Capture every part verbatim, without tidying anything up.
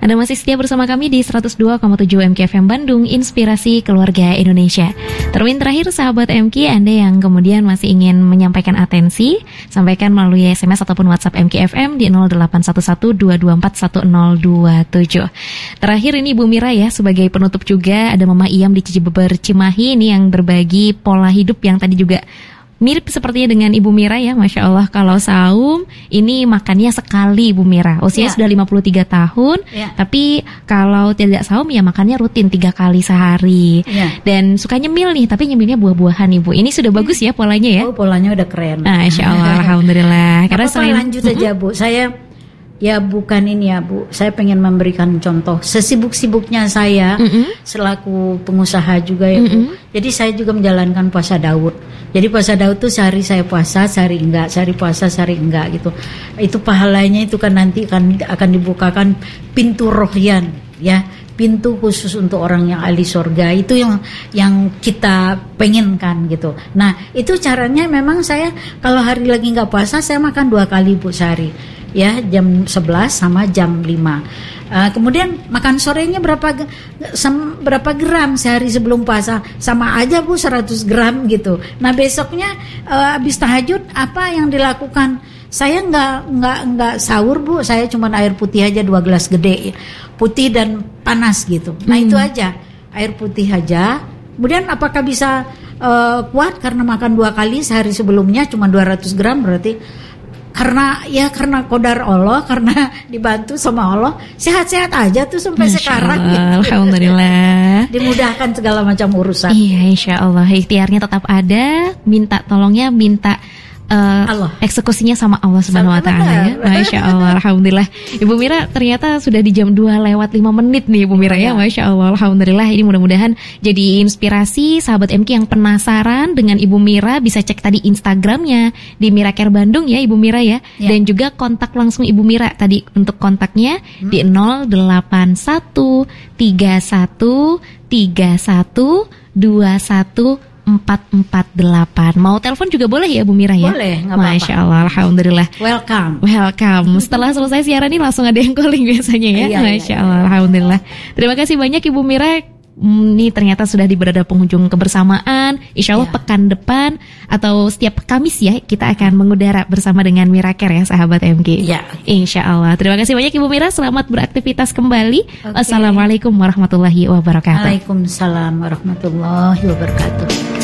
Anda masih setia bersama kami di seratus dua koma tujuh M K F M Bandung, Inspirasi Keluarga Indonesia. Termin terakhir sahabat M K, Anda yang kemudian masih ingin menyampaikan atensi, sampaikan melalui S M S ataupun WhatsApp M K F M di nol delapan satu satu dua dua empat satu nol dua tujuh. Terakhir ini Ibu Mira ya, sebagai penutup juga ada Mama Iyam di Cibeber Cimahi ini yang berbagi pola hidup yang tadi juga mirip sepertinya dengan Ibu Mira ya, Masya Allah. Kalau saum ini makannya sekali Ibu Mira. Usianya ya. Sudah lima puluh tiga tahun ya. Tapi kalau tidak saum ya makannya rutin tiga kali sehari ya. Dan suka nyemil nih, tapi nyemilnya buah-buahan Ibu. Ini sudah bagus ya polanya ya. Oh, polanya udah keren. Masya Allah, Alhamdulillah. Karena selain lanjut saja Bu, saya ya bukan ini ya Bu, saya pengen memberikan contoh sesibuk-sibuknya saya mm-hmm. selaku pengusaha juga ya Bu. Mm-hmm. Jadi saya juga menjalankan puasa Daud. Jadi puasa Daud tuh sehari saya puasa, sehari enggak, sehari puasa, sehari enggak gitu. Itu pahalanya itu kan nanti akan akan dibukakan pintu rohyan ya, pintu khusus untuk orang yang ahli surga. Itu yang yang kita pengenkan gitu. Nah, itu caranya memang saya kalau hari lagi enggak puasa saya makan dua kali Bu sehari. Ya, jam sebelas sama jam lima. Uh, kemudian makan sorenya berapa sem, berapa gram sehari sebelum puasa, sama aja Bu seratus gram gitu. Nah besoknya uh, habis tahajud apa yang dilakukan? Saya nggak nggak nggak sahur Bu, saya cuma air putih aja dua gelas gede, putih dan panas gitu. Nah hmm. itu aja, air putih aja. Kemudian apakah bisa uh, kuat karena makan dua kali sehari sebelumnya cuma dua ratus gram berarti? Karena ya karena qadar Allah, karena dibantu sama Allah, sehat-sehat aja tuh sampai Masya sekarang Allah, gitu. Alhamdulillah. Dimudahkan segala macam urusan. Iya, insya Allah ikhtiarnya tetap ada. Minta tolongnya minta uh, Allah. Eksekusinya sama Allah Subhanahu Wa Taala ya. Masya Allah, Alhamdulillah. Ibu Mira ternyata sudah di jam dua lewat lima menit nih Ibu Mira ya. Masya Allah, Alhamdulillah. Ini mudah-mudahan jadi inspirasi sahabat M K yang penasaran dengan Ibu Mira, bisa cek tadi Instagramnya di Miracare Bandung ya Ibu Mira ya. Ya. Dan juga kontak langsung Ibu Mira tadi untuk kontaknya hmm. di nol delapan satu tiga satu tiga satu dua satu empat empat delapan. Mau telepon juga boleh ya Bu Mira ya? Boleh, gak apa-apa. Masya Allah, Alhamdulillah. Welcome. Welcome. Setelah selesai siaran ini langsung ada yang calling biasanya ya. Iya, Masya iya, Allah, iya. Alhamdulillah. Terima kasih banyak Ibu Mira. Ini ternyata sudah di berada penghujung kebersamaan. Insya Allah ya. Pekan depan atau setiap Kamis ya kita akan mengudara bersama dengan Miracare ya sahabat M K. Ya. Insya Allah. Terima kasih banyak Ibu Mira. Selamat beraktivitas kembali. Okay. Assalamualaikum warahmatullahi wabarakatuh. Waalaikumsalam warahmatullahi wabarakatuh.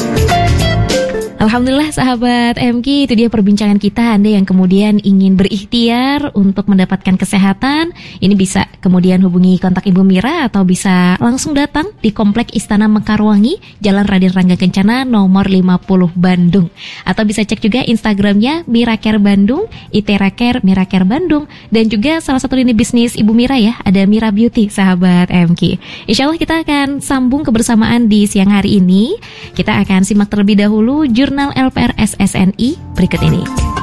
Alhamdulillah sahabat M K, itu dia perbincangan kita. Anda yang kemudian ingin berikhtiar untuk mendapatkan kesehatan, ini bisa kemudian hubungi kontak Ibu Mira atau bisa langsung datang di Komplek Istana Mekarwangi, Jalan Raden Rangga Kencana nomor lima puluh Bandung. Atau bisa cek juga Instagramnya Miracare Bandung, Iteracare Miracare Bandung. Dan juga salah satu lini bisnis Ibu Mira ya, ada Mira Beauty sahabat M K. Insya Allah kita akan sambung kebersamaan di siang hari ini. Kita akan simak terlebih dahulu Jurnal L P R S S N I berikut ini.